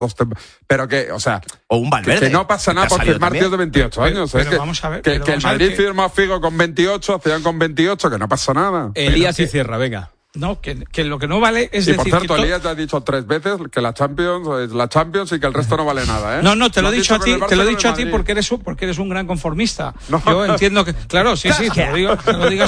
Pero que, o sea, o un Valverde, que no pasa nada por firmar tíos de 28 años. Pero vamos a ver, que el Madrid firma a Figo con 28, Zidane con 28, que no pasa nada. Elías y Cierra, venga. No, que lo que no vale es y decir... por cierto, Elías te ha dicho 3 veces que la Champions es la Champions y que el resto no vale nada, ¿eh? No, te lo he dicho a ti, porque eres un gran conformista. No. Yo entiendo que... Claro, sí, te lo digo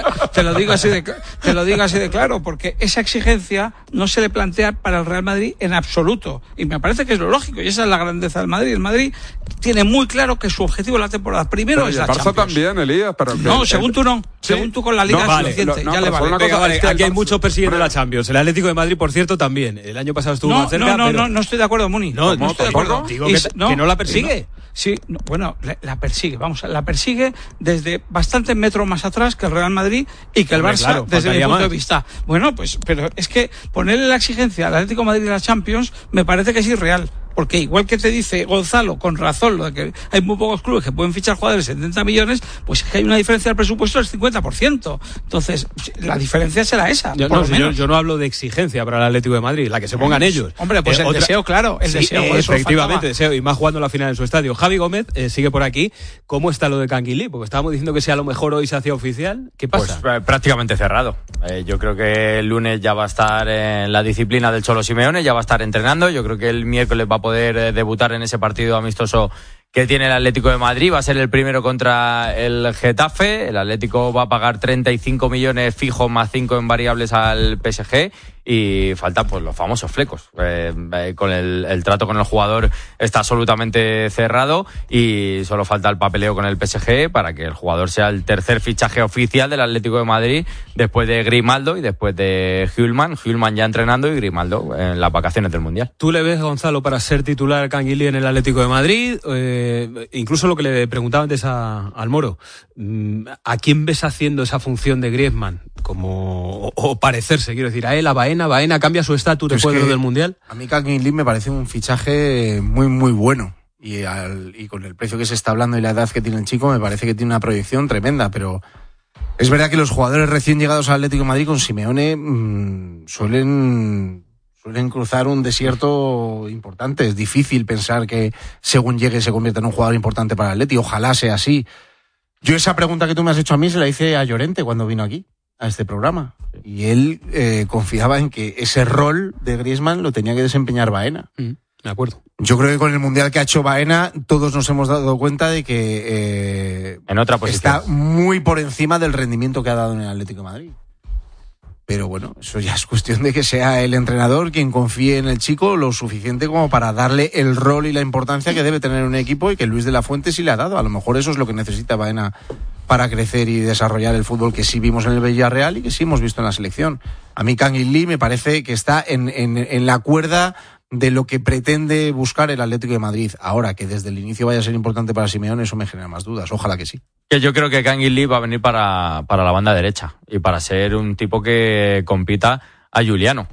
así de claro, porque esa exigencia no se le plantea para el Real Madrid en absoluto. Y me parece que es lo lógico, y esa es la grandeza del Madrid. El Madrid tiene muy claro que su objetivo en la temporada primero es la Champions. El Barça también, Elías, pero... No, según tú no. ¿Sí? Según tú con la Liga es suficiente, ya le vale. Venga, vale, aquí hay muchos persiguiendo la Champions. El Atlético de Madrid, por cierto, también. El año pasado estuvo más cerca. No estoy de acuerdo, Muni. No estoy de acuerdo. Digo que no la persigue. Sí, la persigue. La persigue desde bastantes metros más atrás que el Real Madrid y que el Barça, desde mi punto de vista. Bueno, pues, pero es que ponerle la exigencia al Atlético de Madrid de la Champions me parece que es irreal. Porque igual que te dice Gonzalo, con razón, lo de que hay muy pocos clubes que pueden fichar jugadores de 70 millones, pues es que hay una diferencia del presupuesto del 50%. Entonces, la diferencia será esa. Yo no hablo de exigencia para el Atlético de Madrid, la que se pongan ellos. Hombre, pues el deseo, claro. El deseo. Efectivamente, deseo. Y más jugando la final en su estadio. Javi Gómez sigue por aquí. ¿Cómo está lo de Canguilí? Porque estábamos diciendo que si a lo mejor hoy se hacía oficial. ¿Qué pasa? Pues prácticamente cerrado. Yo creo que el lunes ya va a estar en la disciplina del Cholo Simeone, ya va a estar entrenando. Yo creo que el miércoles va a poder debutar en ese partido amistoso que tiene el Atlético de Madrid. Va a ser el primero contra el Getafe. El Atlético va a pagar 35 millones fijos más 5 en variables al PSG. Y faltan pues los famosos flecos. Con el trato con el jugador está absolutamente cerrado y solo falta el papeleo con el PSG para que el jugador sea el tercer fichaje oficial del Atlético de Madrid después de Grimaldo y después de Hjulman ya entrenando y Grimaldo en las vacaciones del Mundial. ¿Tú le ves, Gonzalo, para ser titular Canguilí en el Atlético de Madrid? Incluso lo que le preguntaba antes al Moro, ¿a quién ves haciendo esa función de Griezmann? O parecerse, quiero decir, a él, a Baena cambia su estatus después de lo del Mundial. A mí Canguilí me parece un fichaje muy, muy bueno. Y con el precio que se está hablando y la edad que tiene el chico, me parece que tiene una proyección tremenda, pero es verdad que los jugadores recién llegados al Atlético de Madrid con Simeone suelen cruzar un desierto importante. Es difícil pensar que según llegue se convierta en un jugador importante para el Atleti. Ojalá sea así. Yo esa pregunta que tú me has hecho a mí se la hice a Llorente cuando vino aquí a este programa. Y él confiaba en que ese rol de Griezmann lo tenía que desempeñar Baena. De acuerdo. Yo creo que con el Mundial que ha hecho Baena todos nos hemos dado cuenta de que en otra posición está muy por encima del rendimiento que ha dado en el Atlético de Madrid. Pero bueno, eso ya es cuestión de que sea el entrenador quien confíe en el chico lo suficiente como para darle el rol y la importancia que debe tener un equipo y que Luis de la Fuente sí le ha dado. A lo mejor eso es lo que necesita Baena para crecer y desarrollar el fútbol que sí vimos en el Villarreal y que sí hemos visto en la selección. A mí Canguilí me parece que está en la cuerda de lo que pretende buscar el Atlético de Madrid. Ahora, que desde el inicio vaya a ser importante para Simeone, eso me genera más dudas. Ojalá que sí. Que yo creo que Canguilí va a venir para la banda derecha y para ser un tipo que compita a Giuliano.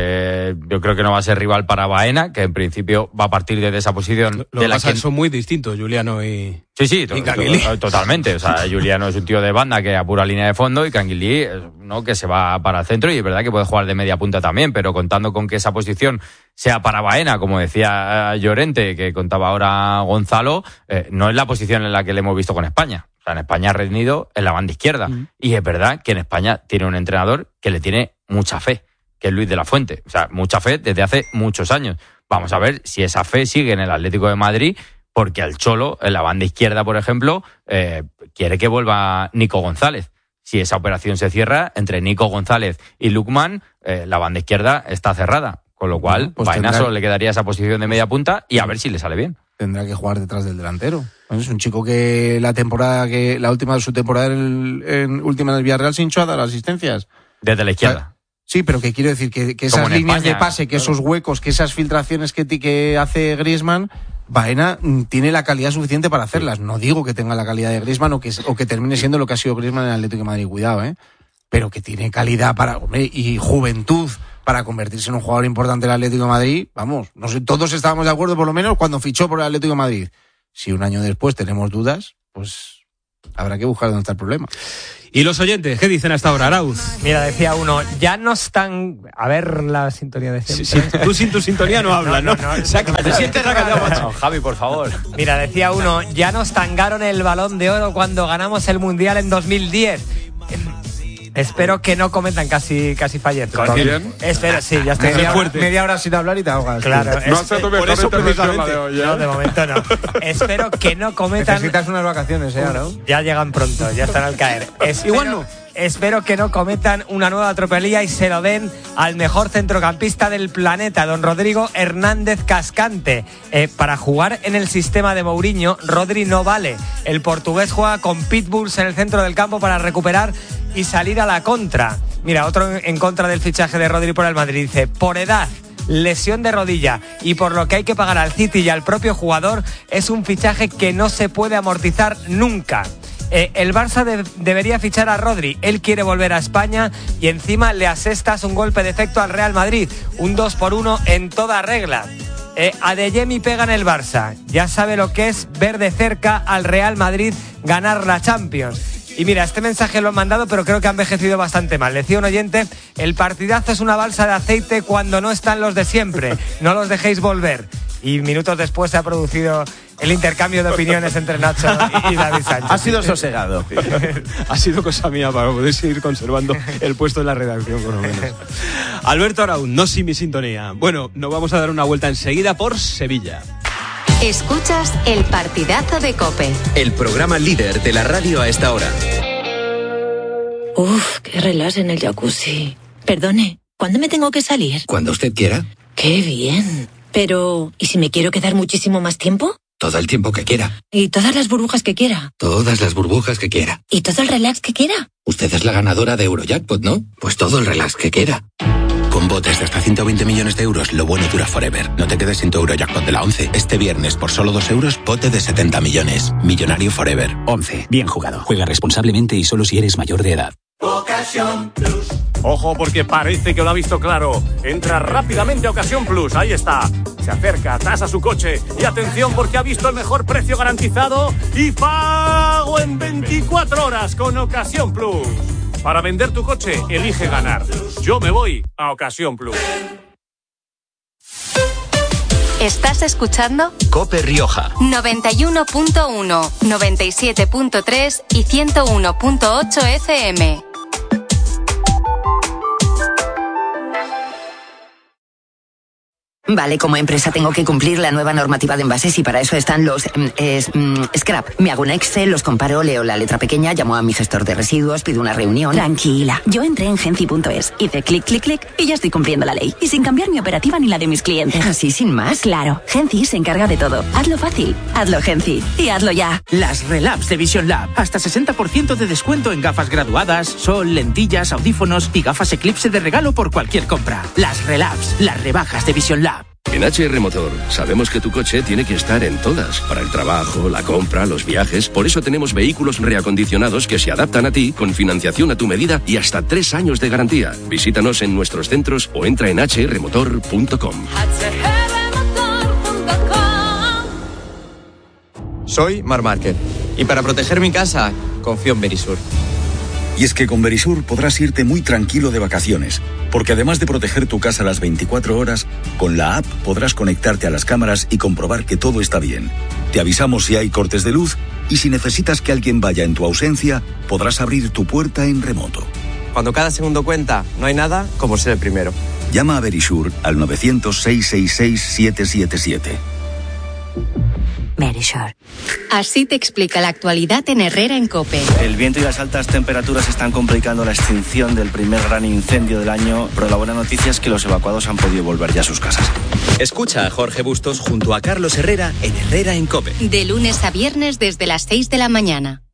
Yo creo que no va a ser rival para Baena, que en principio va a partir de esa posición. Lo que pasa es que son muy distintos, Giuliano y... Sí, totalmente. O sea, Giuliano es un tío de banda que apura línea de fondo y Canguilí es uno que se va para el centro y es verdad que puede jugar de media punta también, pero contando con que esa posición sea para Baena, como decía Llorente, que contaba ahora Gonzalo, no es la posición en la que le hemos visto con España. O sea, en España ha rendido en la banda izquierda. Y es verdad que en España tiene un entrenador que le tiene mucha fe, que es Luis de la Fuente. O sea, mucha fe desde hace muchos años. Vamos a ver si esa fe sigue en el Atlético de Madrid, porque al Cholo, en la banda izquierda, por ejemplo, quiere que vuelva Nico González. Si esa operación se cierra, entre Nico González y Lukman, la banda izquierda está cerrada. Con lo cual, pues Baena solo le quedaría esa posición de media punta y a ver si le sale bien. Tendrá que jugar detrás del delantero. Es un chico que la última de su temporada en el Villarreal se hinchó a dar asistencias. Desde la izquierda. O sea, sí, pero que quiero decir que esas líneas de pase, que esos huecos, que esas filtraciones que hace Griezmann, Baena tiene la calidad suficiente para hacerlas. No digo que tenga la calidad de Griezmann o que termine siendo lo que ha sido Griezmann en el Atlético de Madrid, cuidado, pero que tiene calidad y juventud para convertirse en un jugador importante del Atlético de Madrid. Vamos, no sé, todos estábamos de acuerdo por lo menos cuando fichó por el Atlético de Madrid. Si un año después tenemos dudas, pues habrá que buscar dónde está el problema. ¿Y los oyentes qué dicen hasta ahora, Arauz? Mira, decía uno, ya no están... A ver la sintonía de siempre. Sí, tú sin tu sintonía no hablas, ¿no? Te sientes sacado, macho. Javi, por favor. Mira, decía uno, ya nos tangaron el Balón de Oro cuando ganamos el Mundial en 2010. Espero que no cometan, casi fallezco. ¿También? Espero, sí, ya estoy Media hora sin hablar y te ahogas. Claro. No hace tu mejor intervención la de hoy, ¿eh? No, de momento no. Espero que no cometan... Necesitas unas vacaciones, ¿no? Ya llegan pronto, ya están al caer. Igual no. Espero que no cometan una nueva tropelía y se lo den al mejor centrocampista del planeta, don Rodrigo Hernández Cascante. Para jugar en el sistema de Mourinho, Rodri no vale. El portugués juega con pitbulls en el centro del campo para recuperar y salir a la contra. Mira, otro en contra del fichaje de Rodri por el Madrid. Dice, por edad, lesión de rodilla y por lo que hay que pagar al City y al propio jugador, es un fichaje que no se puede amortizar nunca. El Barça debería fichar a Rodri. Él quiere volver a España y encima le asestas un golpe de efecto al Real Madrid. Un 2-1 en toda regla. Adeyemi pega en el Barça. Ya sabe lo que es ver de cerca al Real Madrid ganar la Champions. Y mira, este mensaje lo han mandado, pero creo que ha envejecido bastante mal. Decía un oyente, el partidazo es una balsa de aceite cuando no están los de siempre. No los dejéis volver. Y minutos después se ha producido el intercambio de opiniones entre Nacho y David Sánchez. Ha sido sosegado. Ha sido cosa mía para poder seguir conservando el puesto en la redacción, por lo menos. Alberto Arauz, no sin mi sintonía. Bueno, nos vamos a dar una vuelta enseguida por Sevilla. Escuchas el partidazo de COPE. El programa líder de la radio a esta hora. Uf, qué relax en el jacuzzi. Perdone, ¿cuándo me tengo que salir? Cuando usted quiera. Qué bien. Pero, ¿y si me quiero quedar muchísimo más tiempo? Todo el tiempo que quiera. ¿Y todas las burbujas que quiera? Todas las burbujas que quiera. ¿Y todo el relax que quiera? Usted es la ganadora de Eurojackpot, ¿no? Pues todo el relax que quiera. Con botes de hasta 120 millones de euros, lo bueno dura forever. No te quedes sin tu Eurojackpot de la 11. Este viernes, por solo 2 euros, bote de 70 millones. Millonario forever. 11. Bien jugado. Juega responsablemente y solo si eres mayor de edad. Ocasión Plus. Ojo, porque parece que lo ha visto claro. Entra rápidamente a Ocasión Plus. Ahí está. Se acerca, tasa su coche. Y atención, porque ha visto el mejor precio garantizado y pago en 24 horas con Ocasión Plus. Para vender tu coche, elige ganar. Yo me voy a Ocasión Plus. ¿Estás escuchando? COPE Rioja 91.1, 97.3 y 101.8 FM. Vale, como empresa tengo que cumplir la nueva normativa de envases y para eso están los scrap. Me hago un Excel, los comparo, leo la letra pequeña, llamo a mi gestor de residuos, pido una reunión. Tranquila, yo entré en Genci.es, hice clic, clic, clic y ya estoy cumpliendo la ley. Y sin cambiar mi operativa ni la de mis clientes. ¿Así sin más? Claro, Genci se encarga de todo. Hazlo fácil, hazlo Genci y hazlo ya. Las Relabs de Vision Lab. Hasta 60% de descuento en gafas graduadas, sol, lentillas, audífonos y gafas Eclipse de regalo por cualquier compra. Las Relabs, las rebajas de Vision Lab. En HR Motor sabemos que tu coche tiene que estar en todas, para el trabajo, la compra, los viajes. Por eso tenemos vehículos reacondicionados que se adaptan a ti, con financiación a tu medida y hasta 3 años de garantía. Visítanos en nuestros centros o entra en hrmotor.com. Soy Marc Márquez y para proteger mi casa confío en Verisur. Y es que con Verisur podrás irte muy tranquilo de vacaciones, porque además de proteger tu casa las 24 horas, con la app podrás conectarte a las cámaras y comprobar que todo está bien. Te avisamos si hay cortes de luz y si necesitas que alguien vaya en tu ausencia, podrás abrir tu puerta en remoto. Cuando cada segundo cuenta, no hay nada como ser el primero. Llama a Verisur al 900-666-777. Verisur. Así te explica la actualidad en Herrera en COPE. El viento y las altas temperaturas están complicando la extinción del primer gran incendio del año, pero la buena noticia es que los evacuados han podido volver ya a sus casas. Escucha a Jorge Bustos junto a Carlos Herrera en Herrera en COPE. De lunes a viernes desde las 6 de la mañana.